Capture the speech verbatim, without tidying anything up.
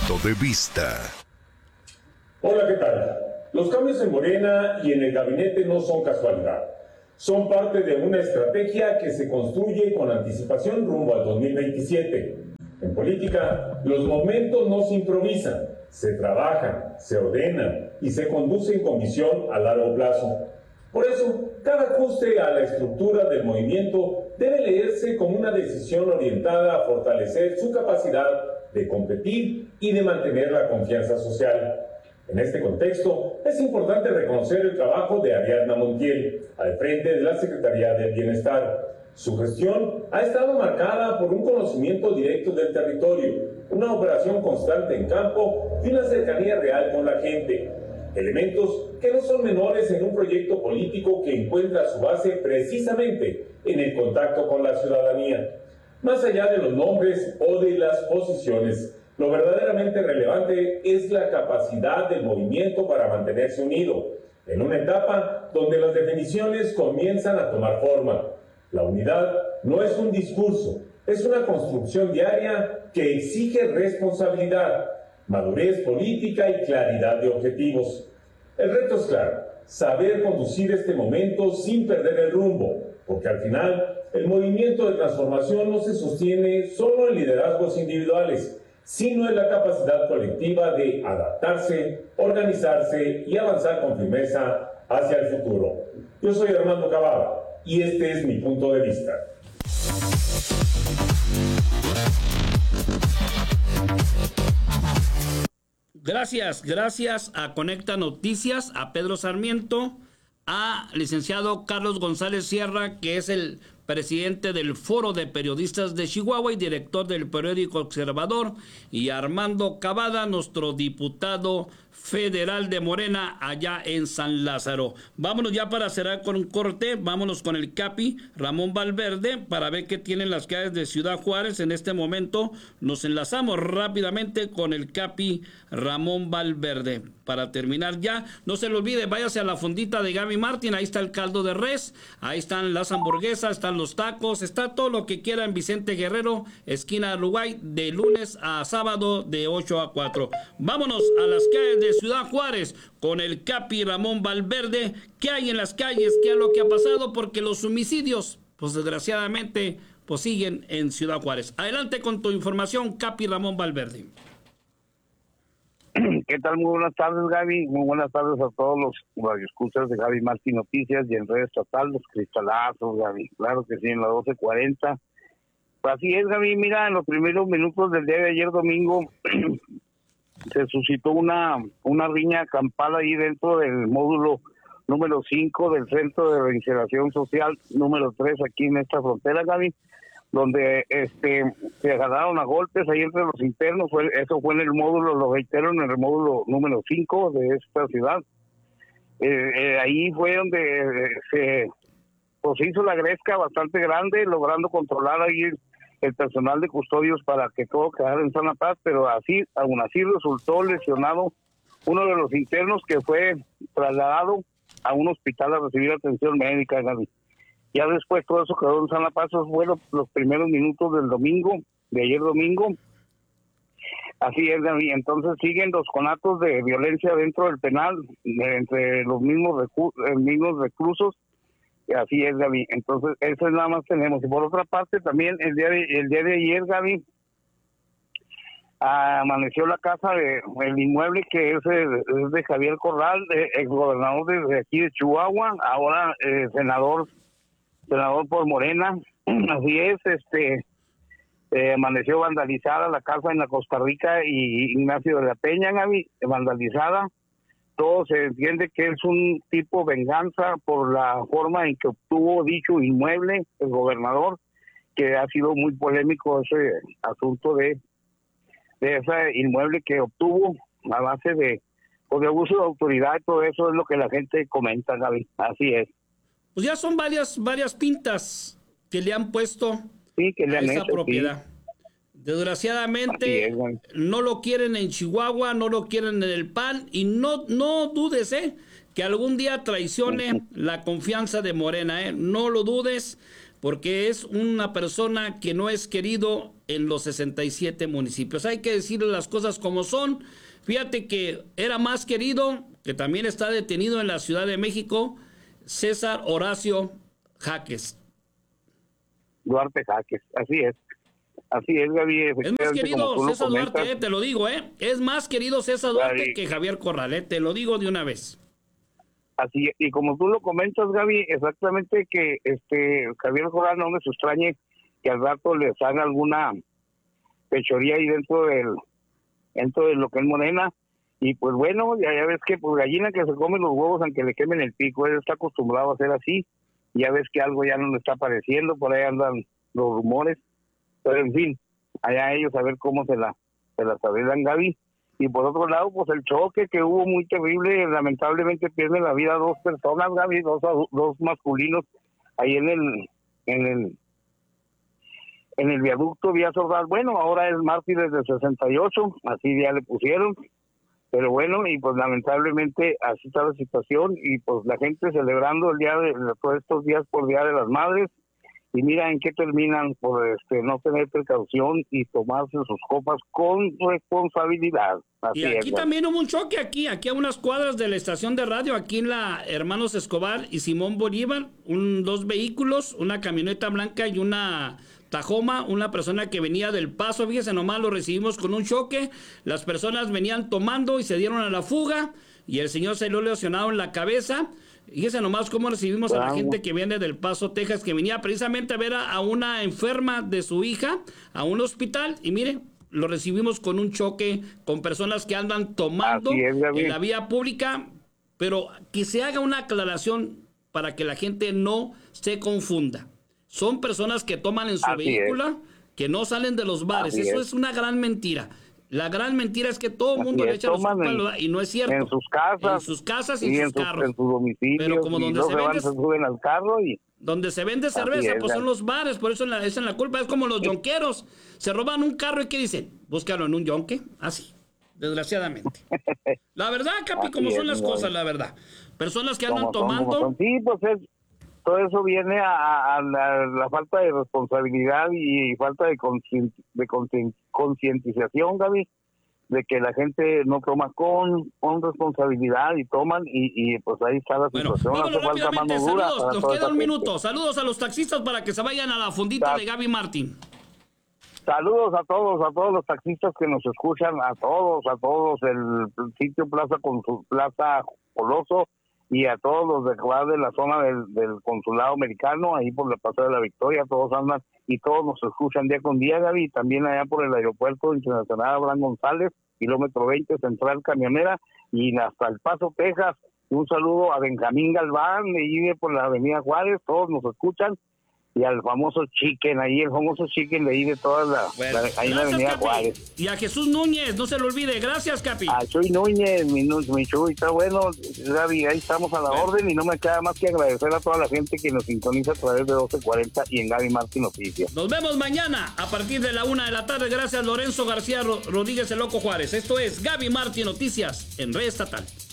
punto de vista. Hola, ¿qué tal? Los cambios en Morena y en el gabinete no son casualidad. Son parte de una estrategia que se construye con anticipación rumbo al dos mil veintisiete. En política, los momentos no se improvisan, se trabajan, se ordenan y se conducen con visión a largo plazo. Por eso, cada ajuste a la estructura del movimiento debe leerse como una decisión orientada a fortalecer su capacidad de competir y de mantener la confianza social. En este contexto, es importante reconocer el trabajo de Ariadna Montiel, al frente de la Secretaría del Bienestar. Su gestión ha estado marcada por un conocimiento directo del territorio, una operación constante en campo y una cercanía real con la gente. Elementos que no son menores en un proyecto político que encuentra su base precisamente en el contacto con la ciudadanía. Más allá de los nombres o de las posiciones, lo verdaderamente relevante es la capacidad del movimiento para mantenerse unido, en una etapa donde las definiciones comienzan a tomar forma. La unidad no es un discurso, es una construcción diaria que exige responsabilidad, madurez política y claridad de objetivos. El reto es claro, saber conducir este momento sin perder el rumbo, porque al final el movimiento de transformación no se sostiene solo en liderazgos individuales, sino en la capacidad colectiva de adaptarse, organizarse y avanzar con firmeza hacia el futuro. Yo soy Armando Cavada y este es mi punto de vista. Gracias, gracias a Conecta Noticias, a Pedro Sarmiento, a licenciado Carlos González Sierra, que es el presidente del Foro de Periodistas de Chihuahua y director del periódico Observador, y a Armando Cavada, nuestro diputado federal de Morena allá en San Lázaro. Vámonos ya para cerrar con un corte, vámonos con el Capi Ramón Valverde para ver qué tienen las calles de Ciudad Juárez en este momento. Nos enlazamos rápidamente con el Capi Ramón Valverde. Para terminar ya, no se le olvide, váyase a la fondita de Gaby Martín, ahí está el caldo de res, ahí están las hamburguesas, están los tacos, está todo lo que quiera en Vicente Guerrero, esquina Uruguay, de lunes a sábado de ocho a cuatro. Vámonos a las calles de Ciudad Juárez con el Capi Ramón Valverde. ¿Qué hay en las calles? ¿Qué es lo que ha pasado? Porque los homicidios, pues desgraciadamente, pues siguen en Ciudad Juárez. Adelante con tu información, Capi Ramón Valverde. ¿Qué tal? Muy buenas tardes, Gaby. Muy buenas tardes a todos los radioescuchas de Gaby Martín Noticias y en red estatal, los cristalazos, Gaby. Claro que sí, en la doce cuarenta. Pues así es, Gaby. Mira, en los primeros minutos del día de ayer domingo se suscitó una, una riña campal ahí dentro del módulo número cinco del Centro de Reinserción Social número tres aquí en esta frontera, Gaby, donde este se agarraron a golpes ahí entre los internos. Fue, eso fue en el módulo, lo reitero, en el módulo número cinco de esta ciudad. Eh, eh, ahí fue donde eh, se pues, hizo la gresca bastante grande, logrando controlar ahí el, el personal de custodios para que todo quedara en sana paz, pero así, aún así resultó lesionado uno de los internos, que fue trasladado a un hospital a recibir atención médica, Gaby. Ya después todo eso quedó en sana paz. Esos fueron los primeros minutos del domingo, de ayer domingo. Así es, Gaby. Entonces siguen los conatos de violencia dentro del penal, de, entre los mismos, recu eh, mismos reclusos. Así es, Gaby. Entonces eso es nada más tenemos. Y por otra parte también el día de, el día de ayer, Gaby, amaneció la casa de el inmueble que es, es de Javier Corral, ex gobernador de, de aquí de Chihuahua, ahora eh, senador senador por Morena. Así es, este eh, amaneció vandalizada la casa en la Costa Rica y Ignacio de la Peña, Gaby, vandalizada. Todo se entiende que es un tipo venganza por la forma en que obtuvo dicho inmueble el gobernador, que ha sido muy polémico ese asunto de de ese inmueble que obtuvo a base de, pues, de abuso de autoridad. Y todo eso es lo que la gente comenta, Gaby. Así es. Pues ya son varias varias pintas que le han puesto sí, que le a han esa hecho, propiedad. Sí. Desgraciadamente es, no lo quieren en Chihuahua, no lo quieren en el P A N y no no dudes, eh, que algún día traicione la confianza de Morena, eh, no lo dudes, porque es una persona que no es querido en los sesenta y siete municipios. Hay que decirle las cosas como son. Fíjate que era más querido, que también está detenido en la Ciudad de México, César Horacio Jaques. Duarte Jaques, así es. Así es, Gaby. Es más querido César Duarte, eh, te lo digo, ¿eh? Es más querido César Duarte Gaby. que Javier Corral, eh, te lo digo de una vez. Así, y como tú lo comentas, Gaby, exactamente que este Javier Corral no me extrañe que al rato les haga alguna pechoría ahí dentro del dentro de lo que es Morena. Y pues bueno, ya, ya ves que pues gallina que se come los huevos aunque le quemen el pico, él está acostumbrado a hacer así. Ya ves que algo ya no le está apareciendo, por ahí andan los rumores. Pero en fin, allá ellos a ver cómo se la se las arreglan, Gaby. Y por otro lado, pues el choque que hubo muy terrible, lamentablemente pierden la vida dos personas, Gaby, dos, dos masculinos, ahí en el en el en el viaducto Vía Sordal. Bueno, ahora es Mártires de sesenta y ocho, así ya le pusieron. Pero bueno, y pues lamentablemente así está la situación, y pues la gente celebrando el día de todos estos días por Día de las Madres. Y mira en qué terminan por este no tener precaución y tomarse sus copas con responsabilidad. Así y aquí es, también hubo un choque, aquí, aquí a unas cuadras de la estación de radio, aquí en la Hermanos Escobar y Simón Bolívar, un, dos vehículos, una camioneta blanca y una Tajoma, una persona que venía del Paso, fíjese nomás, lo recibimos con un choque, las personas venían tomando y se dieron a la fuga, y el señor salió lesionado en la cabeza. Fíjese nomás cómo recibimos wow. a la gente que viene del Paso, Texas, que venía precisamente a ver a, a una enferma de su hija a un hospital, y mire, lo recibimos con un choque, con personas que andan tomando es, en la vía pública, pero que se haga una aclaración para que la gente no se confunda. Son personas que toman en su Así vehículo, es. que no salen de los bares, Así eso es. es una gran mentira. La gran mentira es que todo el mundo le echa los culpables, y no es cierto. En sus casas. En sus casas y, y en sus, sus carros. En sus domicilios. Pero como donde se, se, van, vende, se suben al carro y... donde se vende cerveza, es, pues son los bares, por eso esa es la culpa. Es como los yonqueros. Se roban un carro y ¿qué dicen? Búscalo en un yonque. Así, desgraciadamente. La verdad, Capi, como son las cosas, la verdad. Personas que andan tomando... Sí, pues es... Todo eso viene a, a, a la, la falta de responsabilidad y falta de, conscien, de concientización, Gaby, de que la gente no toma con, con responsabilidad y toman y, y pues ahí está la bueno, situación. Hace falta mano dura. Saludos, nos queda un minuto. Saludos a los taxistas para que se vayan a la fondita Ta de Gaby Martín. Saludos a todos, a todos los taxistas que nos escuchan, a todos, a todos, el sitio Plaza Consul, Plaza Coloso, y a todos los de, de la zona del, del consulado americano, ahí por la Paseo de la Victoria, todos andan y todos nos escuchan día con día, Gaby, y también allá por el aeropuerto internacional Abraham González, kilómetro veinte, Central Camionera, y hasta El Paso, Texas. Un saludo a Benjamín Galván, de ahí por la avenida Juárez, todos nos escuchan, y al famoso Chicken, ahí el famoso Chicken de ahí de toda la, bueno, la ahí en la avenida Capi. Juárez. Y a Jesús Núñez, no se lo olvide, gracias, Capi. A Chuy Núñez, mi, mi Chuy, está bueno, Gaby, ahí estamos a la bueno. orden, y no me queda más que agradecer a toda la gente que nos sintoniza a través de doce cuarenta y en Gaby Martín Noticias. Nos vemos mañana a partir de la una de la tarde, gracias Lorenzo García Rodríguez, el Loco Juárez. Esto es Gaby Martín Noticias en Red Estatal.